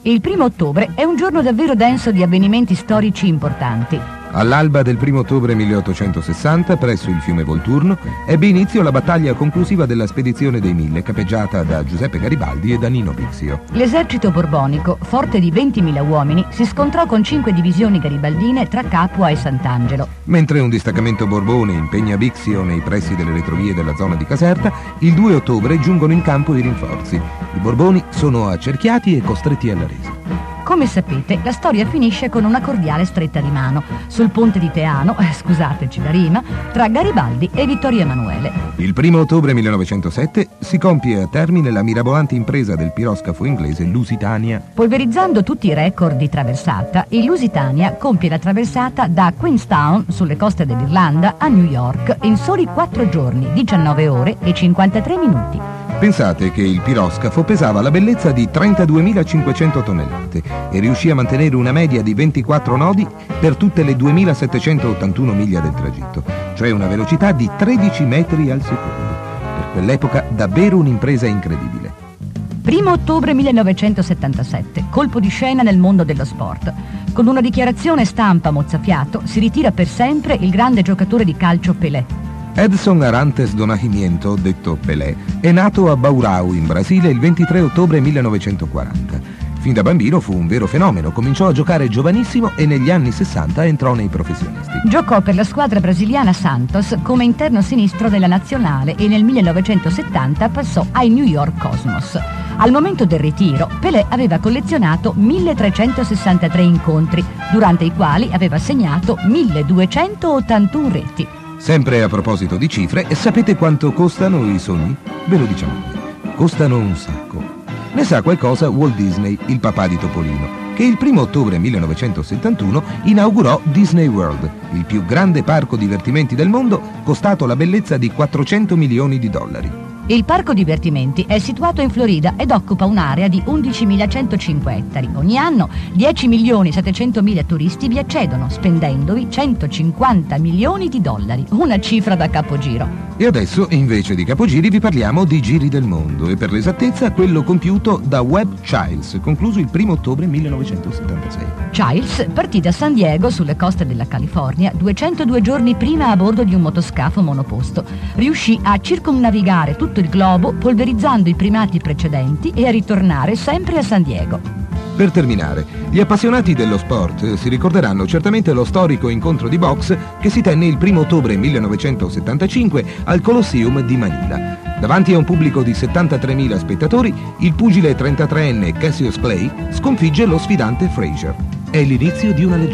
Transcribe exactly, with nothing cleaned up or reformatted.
Il primo ottobre è un giorno davvero denso di avvenimenti storici importanti. All'alba del primo ottobre milleottocentosessanta, presso il fiume Volturno, ebbe inizio la battaglia conclusiva della Spedizione dei Mille, capeggiata da Giuseppe Garibaldi e da Nino Bixio. L'esercito borbonico, forte di ventimila uomini, si scontrò con cinque divisioni garibaldine tra Capua e Sant'Angelo. Mentre un distaccamento Borbone impegna Bixio nei pressi delle retrovie della zona di Caserta, il due ottobre giungono in campo i rinforzi. I Borboni sono accerchiati e costretti alla resa. Come sapete, la storia finisce con una cordiale stretta di mano sul ponte di Teano, eh, scusateci la rima, tra Garibaldi e Vittorio Emanuele. Il primo ottobre millenovecentosette si compie a termine la mirabolante impresa del piroscafo inglese Lusitania. Polverizzando tutti i record di traversata, il Lusitania compie la traversata da Queenstown, sulle coste dell'Irlanda, a New York in soli quattro giorni, diciannove ore e cinquantatré minuti. Pensate che il piroscafo pesava la bellezza di trentaduemilacinquecento tonnellate e riuscì a mantenere una media di ventiquattro nodi per tutte le duemilasettecentottantuno miglia del tragitto, cioè una velocità di tredici metri al secondo. Per quell'epoca davvero un'impresa incredibile. Primo ottobre millenovecentosettantasette, colpo di scena nel mondo dello sport. Con una dichiarazione stampa mozzafiato si ritira per sempre il grande giocatore di calcio Pelé. Edson Arantes do Nascimento, detto Pelé, è nato a Baurau, in Brasile, il ventitré ottobre millenovecentoquaranta. Fin da bambino fu un vero fenomeno, cominciò a giocare giovanissimo e negli anni sessanta entrò nei professionisti. Giocò per la squadra brasiliana Santos come interno sinistro della nazionale e nel millenovecentosettanta passò ai New York Cosmos. Al momento del ritiro, Pelé aveva collezionato milletrecentosessantatré incontri, durante i quali aveva segnato milleduecentottantuno reti. Sempre a proposito di cifre, sapete quanto costano i sogni? Ve lo diciamo noi. Costano un sacco. Ne sa qualcosa Walt Disney, il papà di Topolino, che il primo ottobre millenovecentosettantuno inaugurò Disney World, il più grande parco divertimenti del mondo, costato la bellezza di quattrocento milioni di dollari. Il parco divertimenti è situato in Florida ed occupa un'area di undicimilacentocinque ettari. Ogni anno dieci milioni settecentomila turisti vi accedono, spendendovi centocinquanta milioni di dollari, una cifra da capogiro. E adesso, invece di capogiri, vi parliamo di giri del mondo, e per l'esattezza quello compiuto da Webb Childs, concluso il primo ottobre millenovecentosettantasei. Childs partì da San Diego, sulle coste della California, duecentodue giorni prima a bordo di un motoscafo monoposto. Riuscì a circumnavigare tutto il globo, polverizzando i primati precedenti, e a ritornare sempre a San Diego. Per terminare, gli appassionati dello sport si ricorderanno certamente lo storico incontro di box che si tenne il primo ottobre millenovecentosettantacinque al Colosseum di Manila. Davanti a un pubblico di settantatremila spettatori, il pugile trentatreenne Cassius Clay sconfigge lo sfidante Frazier. È l'inizio di una leggenda.